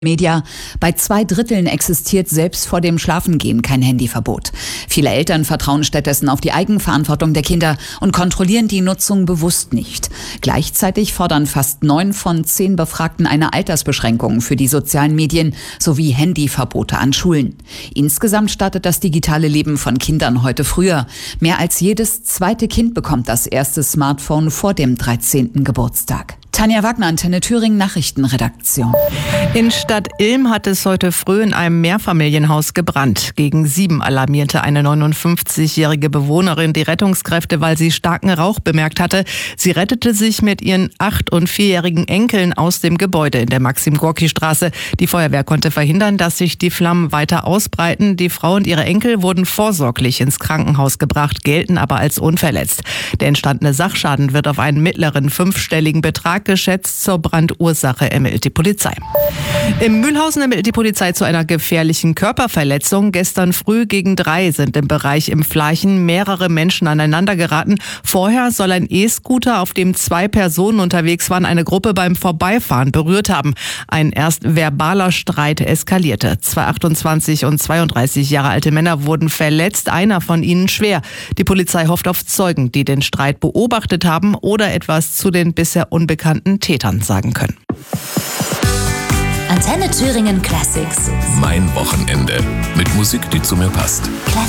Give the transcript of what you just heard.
Media. Bei 2/3 existiert selbst vor dem Schlafengehen kein Handyverbot. Viele Eltern vertrauen stattdessen auf die Eigenverantwortung der Kinder und kontrollieren die Nutzung bewusst nicht. Gleichzeitig fordern fast 9 von 10 Befragten eine Altersbeschränkung für die sozialen Medien sowie Handyverbote an Schulen. Insgesamt startet das digitale Leben von Kindern heute früher. Mehr als jedes zweite Kind bekommt das erste Smartphone vor dem 13. Geburtstag. Tanja Wagner, Antenne Thüringen, Nachrichtenredaktion. In Stadt Ilm hat es heute früh in einem Mehrfamilienhaus gebrannt. Gegen 7 alarmierte eine 59-jährige Bewohnerin die Rettungskräfte, weil sie starken Rauch bemerkt hatte. Sie rettete sich mit ihren 8- und 4-jährigen Enkeln aus dem Gebäude in der Maxim-Gorki-Straße. Die Feuerwehr konnte verhindern, dass sich die Flammen weiter ausbreiten. Die Frau und ihre Enkel wurden vorsorglich ins Krankenhaus gebracht, gelten aber als unverletzt. Der entstandene Sachschaden wird auf einen mittleren 5-stelligen Betrag geschätzt. Zur Brandursache ermittelt die Polizei. Im Mühlhausen ermittelt die Polizei zu einer gefährlichen Körperverletzung. Gestern früh gegen 3 sind im Bereich im Fleichen mehrere Menschen aneinander geraten. Vorher soll ein E-Scooter, auf dem 2 Personen unterwegs waren, eine Gruppe beim Vorbeifahren berührt haben. Ein erst verbaler Streit eskalierte. 2 28 und 32 Jahre alte Männer wurden verletzt, einer von ihnen schwer. Die Polizei hofft auf Zeugen, die den Streit beobachtet haben oder etwas zu den bisher unbekannten Tätern sagen können. Antenne Thüringen Classics. Mein Wochenende. Mit Musik, die zu mir passt. Classics.